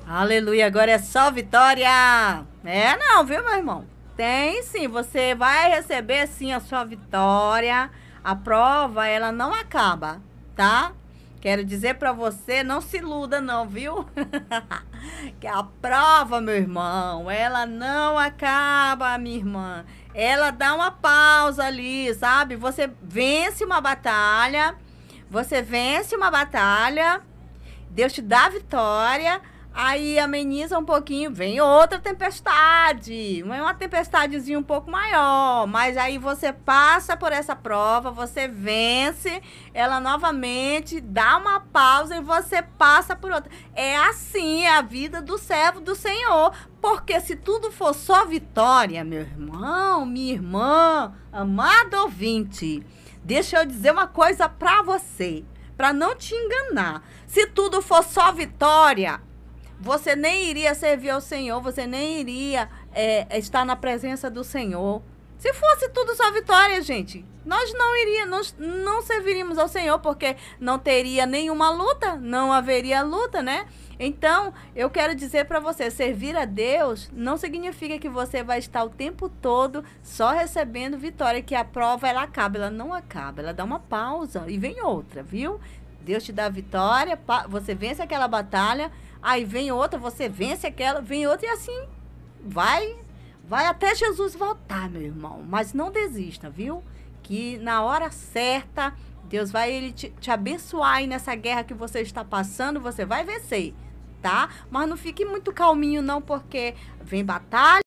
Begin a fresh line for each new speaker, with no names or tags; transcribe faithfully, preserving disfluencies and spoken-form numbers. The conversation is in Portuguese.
Aleluia, agora é só vitória. É não, viu, meu irmão? Tem sim, você vai receber sim a sua vitória. A prova, ela não acaba, tá? Quero dizer pra você, não se iluda não, viu? Que a prova, meu irmão, ela não acaba, minha irmã. Ela dá uma pausa ali, sabe? Você vence uma batalha, você vence uma batalha, Deus te dá a vitória, aí ameniza um pouquinho, vem outra tempestade, uma tempestadezinha um pouco maior, mas aí você passa por essa prova, você vence ela novamente, dá uma pausa e você passa por outra. É assim a vida do servo do Senhor, porque se tudo for só vitória, meu irmão, minha irmã, amado ouvinte, deixa eu dizer uma coisa pra você, pra não te enganar. Se tudo for só vitória, você nem iria servir ao Senhor, você nem iria é, estar na presença do Senhor. Se fosse tudo só vitória, gente, nós não iríamos, não, não serviríamos ao Senhor, porque não teria nenhuma luta, não haveria luta, né? Então, eu quero dizer para você, servir a Deus não significa que você vai estar o tempo todo só recebendo vitória, que a prova ela acaba, ela não acaba, ela dá uma pausa e vem outra, viu? Deus te dá a vitória, você vence aquela batalha, aí vem outra, você vence aquela, vem outra e assim vai, vai até Jesus voltar, meu irmão. Mas não desista, viu? Que na hora certa, Deus vai ele te, te abençoar aí nessa guerra que você está passando, você vai vencer, tá? Mas não fique muito calminho não, porque vem batalha.